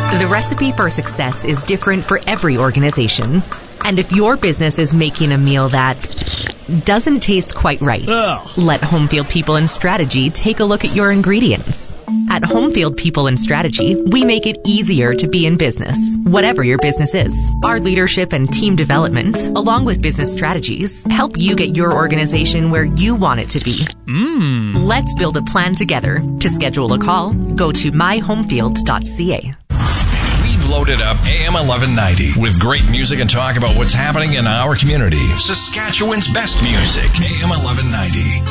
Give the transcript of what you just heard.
The recipe for success is different for every organization. And if your business is making a meal that doesn't taste quite right, let Homefield People and Strategy take a look at your ingredients. At Homefield People and Strategy, we make it easier to be in business, whatever your business is. Our leadership and team development, along with business strategies, help you get your organization where you want it to be. Let's build a plan together. To schedule a call, go to myhomefield.ca. We've loaded up AM 1190 with great music and talk about what's happening in our community. Saskatchewan's best music, AM 1190.